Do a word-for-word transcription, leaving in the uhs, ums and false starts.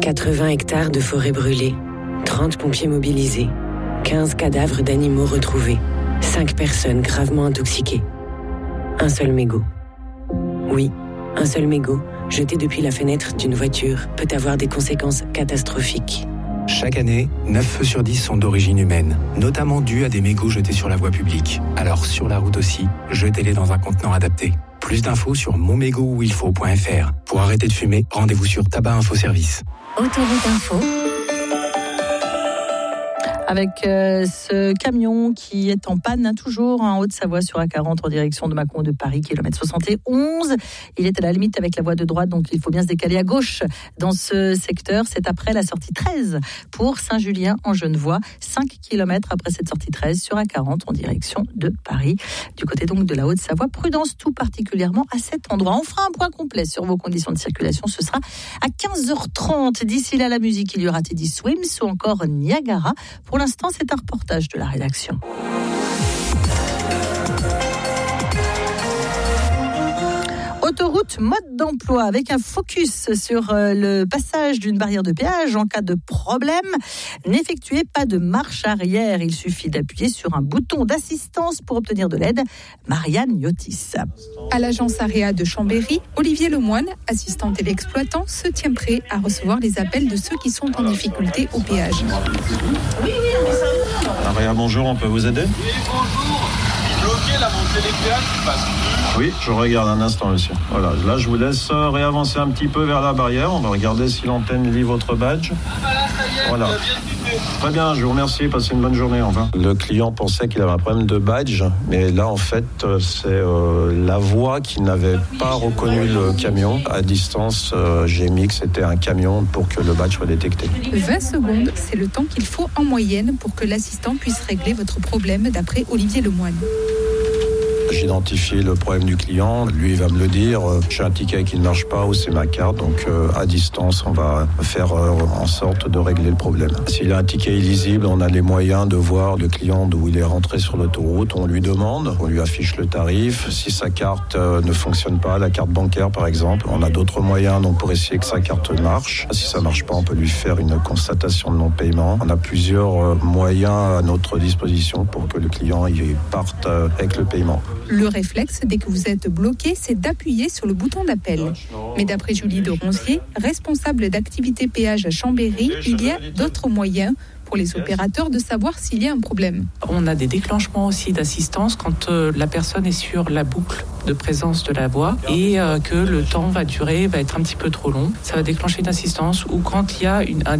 quatre-vingts hectares de forêt brûlée, trente pompiers mobilisés, quinze cadavres d'animaux retrouvés, cinq personnes gravement intoxiquées. Un seul mégot. Oui, un seul mégot, jeté depuis la fenêtre d'une voiture, peut avoir des conséquences catastrophiques. Chaque année, neuf feux sur dix sont d'origine humaine, notamment dus à des mégots jetés sur la voie publique. Alors sur la route aussi, jetez-les dans un contenant adapté. Plus d'infos sur mon mégot où il faut point f r. Pour arrêter de fumer, rendez-vous sur Tabac Info Service. Autoroute Info. Avec euh, ce camion qui est en panne, hein, toujours en Haute-Savoie sur A quarante en direction de Mâcon de Paris, kilomètre soixante et onze. Il est à la limite avec la voie de droite, donc il faut bien se décaler à gauche dans ce secteur. C'est après la sortie treize pour Saint-Julien en Genevois, cinq kilomètres après cette sortie treize sur A quarante en direction de Paris. Du côté donc de la Haute-Savoie, prudence tout particulièrement à cet endroit. On fera un point complet sur vos conditions de circulation. Ce sera à quinze heures trente. D'ici là, la musique, il y aura Teddy Swims ou encore Niagara. Pour l'instant, c'est un reportage de la rédaction. Autoroute mode d'emploi avec un focus sur le passage d'une barrière de péage en cas de problème. N'effectuez pas de marche arrière. Il suffit d'appuyer sur un bouton d'assistance pour obtenir de l'aide. Marianne Yotis. À l'agence Area de Chambéry, Olivier Lemoine, assistant téléexploitant, se tient prêt à recevoir les appels de ceux qui sont en difficulté au péage. Area, bonjour, on peut vous aider ? Oui, bonjour. Bloqué la montée des péages qui passe plus. Oui, je regarde un instant, monsieur. Voilà, là, je vous laisse réavancer un petit peu vers la barrière. On va regarder si l'antenne lit votre badge. Voilà. Très bien, je vous remercie. Passez une bonne journée. Au revoir. Le client pensait qu'il avait un problème de badge, mais là, en fait, c'est euh, la voie qui n'avait pas reconnu le camion. À distance, euh, j'ai mis que c'était un camion pour que le badge soit détecté. vingt secondes, c'est le temps qu'il faut en moyenne pour que l'assistant puisse régler votre problème, d'après Olivier Lemoine. J'identifie le problème du client, lui il va me le dire, j'ai un ticket qui ne marche pas ou c'est ma carte, donc euh, à distance on va faire euh, en sorte de régler le problème. S'il a un ticket illisible, on a les moyens de voir le client d'où il est rentré sur l'autoroute, on lui demande, on lui affiche le tarif, si sa carte euh, ne fonctionne pas, la carte bancaire par exemple, on a d'autres moyens donc pour essayer que sa carte marche. Si ça ne marche pas, on peut lui faire une constatation de non-paiement. On a plusieurs euh, moyens à notre disposition pour que le client il parte euh, avec le paiement. Le réflexe, dès que vous êtes bloqué, c'est d'appuyer sur le bouton d'appel. Mais d'après Julie de Ronzier, responsable d'activité péage à Chambéry, il y a d'autres moyens pour les opérateurs de savoir s'il y a un problème. On a des déclenchements aussi d'assistance quand euh, la personne est sur la boucle de présence de la voie et euh, que le temps va durer, va être un petit peu trop long. Ça va déclencher une assistance ou quand il y a une, un